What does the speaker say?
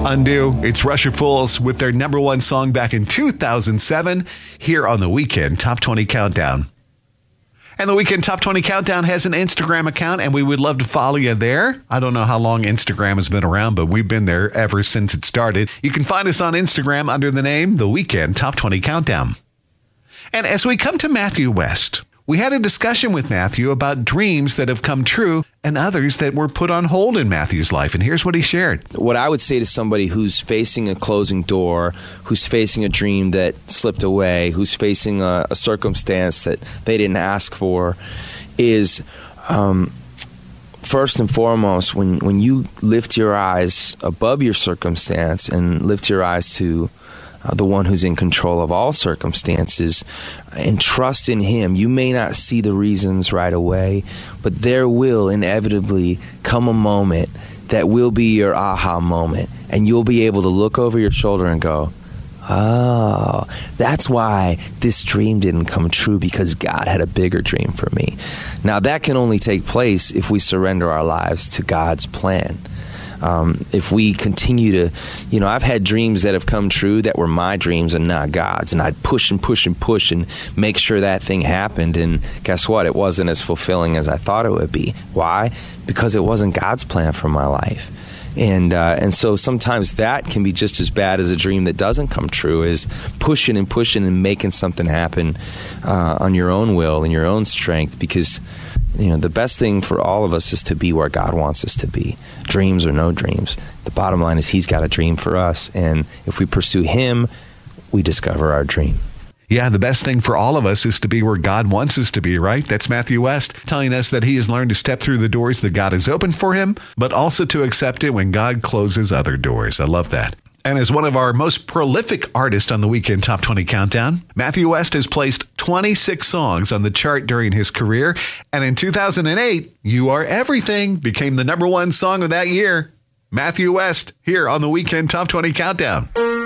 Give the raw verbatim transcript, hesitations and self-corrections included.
Undo. It's Rusher Fools with their number one song back in two thousand seven here on the Weekend Top twenty Countdown. And the Weekend Top twenty Countdown has an Instagram account, and we would love to follow you there. I don't know how long Instagram has been around, but we've been there ever since it started. You can find us on Instagram under the name The Weekend Top twenty Countdown. And as we come to Matthew West, we had a discussion with Matthew about dreams that have come true and others that were put on hold in Matthew's life. And here's what he shared. What I would say to somebody who's facing a closing door, who's facing a dream that slipped away, who's facing a, a circumstance that they didn't ask for, is um, first and foremost, when, when you lift your eyes above your circumstance and lift your eyes to Uh, the one who's in control of all circumstances, and trust in him. You may not see the reasons right away, but there will inevitably come a moment that will be your aha moment, and you'll be able to look over your shoulder and go, oh, that's why this dream didn't come true, because God had a bigger dream for me. Now, that can only take place if we surrender our lives to God's plan. Um, if we continue to, you know, I've had dreams that have come true that were my dreams and not God's, and I'd push and push and push and make sure that thing happened, and guess what? It wasn't as fulfilling as I thought it would be. Why? Because it wasn't God's plan for my life. And uh, and so sometimes that can be just as bad as a dream that doesn't come true, is pushing and pushing and making something happen uh, on your own will and your own strength, because you know, the best thing for all of us is to be where God wants us to be, dreams or no dreams. The bottom line is he's got a dream for us, and if we pursue him, we discover our dream. Yeah, the best thing for all of us is to be where God wants us to be, right? That's Matthew West telling us that he has learned to step through the doors that God has opened for him, but also to accept it when God closes other doors. I love that. And as one of our most prolific artists on the Weekend Top twenty Countdown, Matthew West has placed twenty-six songs on the chart during his career. And in two thousand eight, You Are Everything became the number one song of that year. Matthew West here on the Weekend Top twenty Countdown.